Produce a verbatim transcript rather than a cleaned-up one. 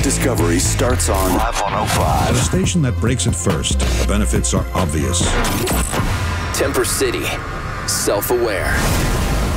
Discovery starts on five one oh five. The station that breaks it first. The benefits are obvious. Temper City. Self-aware.